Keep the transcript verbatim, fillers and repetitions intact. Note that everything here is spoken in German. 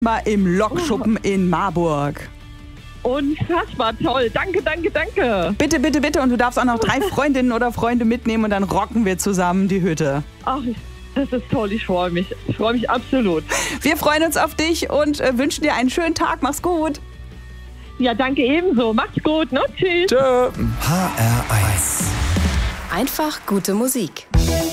Mal im Lokschuppen in Marburg. Unfassbar toll. Danke, danke, danke. Bitte, bitte, bitte. Und du darfst auch noch drei Freundinnen oder Freunde mitnehmen und dann rocken wir zusammen die Hütte. Ach, das ist toll. Ich freue mich. Ich freue mich absolut. Wir freuen uns auf dich und äh, wünschen dir einen schönen Tag. Mach's gut. Ja, danke ebenso. Macht's gut. Ne? Tschüss. Tschö. H R eins. Einfach gute Musik.